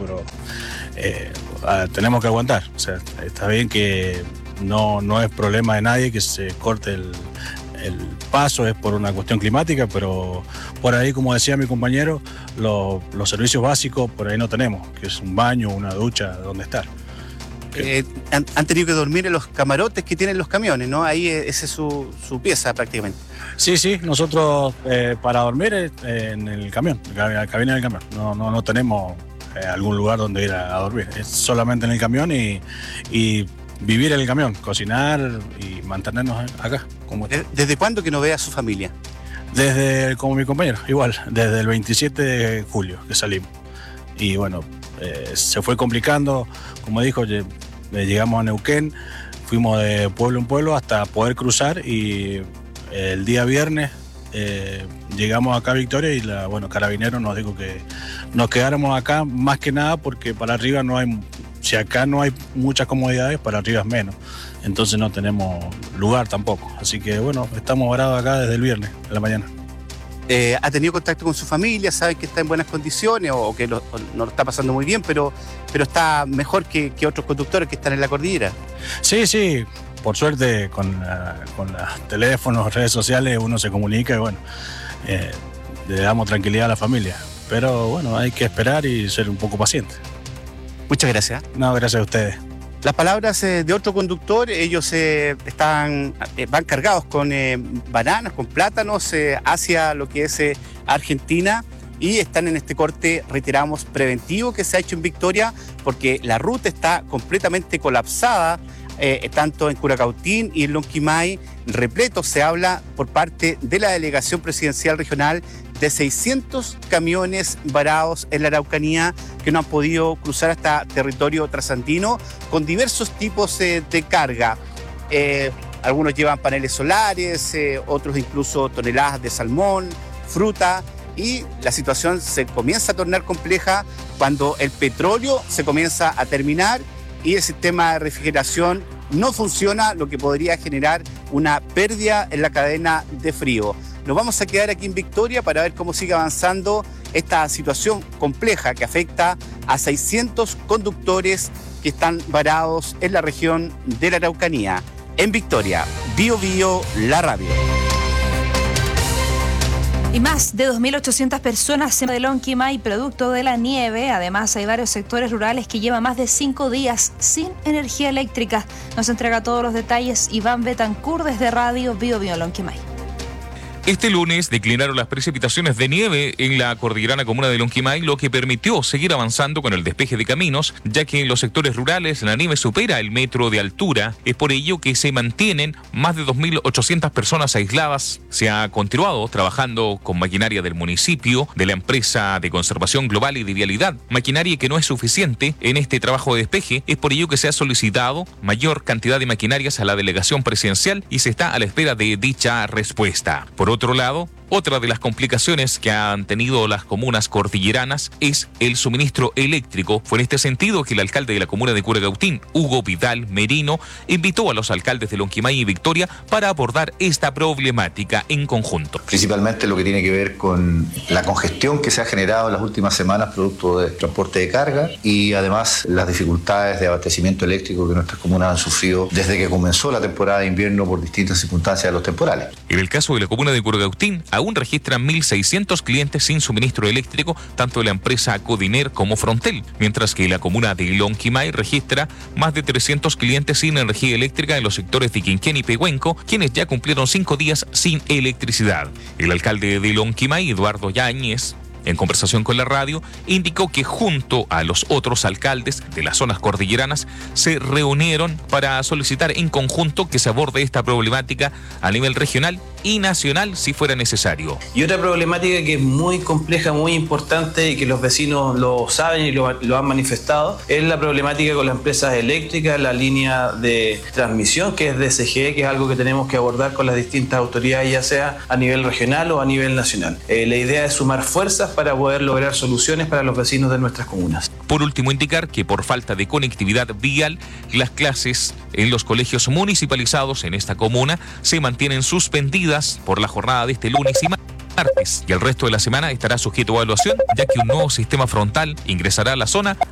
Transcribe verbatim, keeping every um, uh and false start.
pero eh, tenemos que aguantar. O sea, está bien que no, no es problema de nadie que se corte el, el paso, es por una cuestión climática, pero por ahí, como decía mi compañero, lo, los servicios básicos por ahí no tenemos, que es un baño, una ducha, donde estar. Eh, han, han tenido que dormir en los camarotes que tienen los camiones, ¿no? Ahí eh, esa es su, su pieza prácticamente. Sí, sí, nosotros eh, para dormir eh, en el camión, en la cabina del camión. No, no, no tenemos eh, algún lugar donde ir a, a dormir, es solamente en el camión y, y vivir en el camión, cocinar y mantenernos acá. Como ¿Desde, ¿Desde cuándo que no ve a su familia? Desde, como mi compañero, igual, desde el veintisiete de julio que salimos. Y bueno, eh, se fue complicando, como dijo, llegamos a Neuquén, fuimos de pueblo en pueblo hasta poder cruzar y el día viernes eh, llegamos acá a Victoria y la, bueno, Carabineros nos dijo que nos quedáramos acá más que nada porque para arriba no hay, si acá no hay muchas comodidades, para arriba es menos, entonces no tenemos lugar tampoco, así que bueno, estamos varados acá desde el viernes de la mañana. Eh, ¿Ha tenido contacto con su familia? ¿Sabe que está en buenas condiciones o, o que lo, o no lo está pasando muy bien, pero, pero está mejor que, que otros conductores que están en la cordillera? Sí, sí, por suerte con, la, con los teléfonos, redes sociales uno se comunica y bueno, eh, le damos tranquilidad a la familia, pero bueno, hay que esperar y ser un poco paciente. Muchas gracias. No, gracias a ustedes. Las palabras eh, de otro conductor, ellos eh, están, eh, van cargados con eh, bananas, con plátanos eh, hacia lo que es eh, Argentina y están en este corte, reiteramos, preventivo que se ha hecho en Victoria porque la ruta está completamente colapsada, eh, tanto en Curacautín y en Lonquimay, repleto. Se habla por parte de la delegación presidencial regional de seiscientos camiones varados en la Araucanía que no han podido cruzar hasta territorio trasandino con diversos tipos eh, de carga. Eh, algunos llevan paneles solares, eh, otros incluso toneladas de salmón, fruta, y la situación se comienza a tornar compleja cuando el petróleo se comienza a terminar y el sistema de refrigeración no funciona, lo que podría generar una pérdida en la cadena de frío. Nos vamos a quedar aquí en Victoria para ver cómo sigue avanzando esta situación compleja que afecta a seiscientos conductores que están varados en la región de la Araucanía. En Victoria, Bio Bio, la radio. Y más de dos mil ochocientas personas en Lonquimay producto de la nieve. Además, hay varios sectores rurales que llevan más de cinco días sin energía eléctrica. Nos entrega todos los detalles Iván Betancourt desde Radio Bio Bio Lonquimay. Este lunes declinaron las precipitaciones de nieve en la cordillerana comuna de Lonquimay, lo que permitió seguir avanzando con el despeje de caminos, ya que en los sectores rurales la nieve supera el metro de altura. Es por ello que se mantienen más de dos mil ochocientas personas aisladas. Se ha continuado trabajando con maquinaria del municipio, de la empresa de conservación global y de vialidad, maquinaria que no es suficiente en este trabajo de despeje. Es por ello que se ha solicitado mayor cantidad de maquinarias a la delegación presidencial y se está a la espera de dicha respuesta. Por otro lado, otra de las complicaciones que han tenido las comunas cordilleranas es el suministro eléctrico. Fue en este sentido que el alcalde de la comuna de Curacautín, Hugo Vidal Merino, invitó a los alcaldes de Lonquimay y Victoria para abordar esta problemática en conjunto. Principalmente lo que tiene que ver con la congestión que se ha generado en las últimas semanas producto del transporte de carga y además las dificultades de abastecimiento eléctrico que nuestras comunas han sufrido desde que comenzó la temporada de invierno por distintas circunstancias de los temporales. En el caso de la comuna de Curacautín, aún registran mil seiscientos clientes sin suministro eléctrico, tanto de la empresa Codiner como Frontel, mientras que la comuna de Lonquimay registra más de trescientos clientes sin energía eléctrica en los sectores de Quinquén y Pehuenco, quienes ya cumplieron cinco días sin electricidad. El alcalde de Lonquimay, Eduardo Yáñez, en conversación con la radio, indicó que junto a los otros alcaldes de las zonas cordilleranas se reunieron para solicitar en conjunto que se aborde esta problemática a nivel regional y nacional si fuera necesario. Y otra problemática que es muy compleja, muy importante y que los vecinos lo saben y lo, lo han manifestado es la problemática con las empresas eléctricas, la línea de transmisión que es D S G, que es algo que tenemos que abordar con las distintas autoridades, ya sea a nivel regional o a nivel nacional. Eh, la idea es sumar fuerzas para poder lograr soluciones para los vecinos de nuestras comunas. Por último, indicar que por falta de conectividad vial, las clases en los colegios municipalizados en esta comuna se mantienen suspendidas por la jornada de este lunes y martes, y el resto de la semana estará sujeto a evaluación, ya que un nuevo sistema frontal ingresará a la zona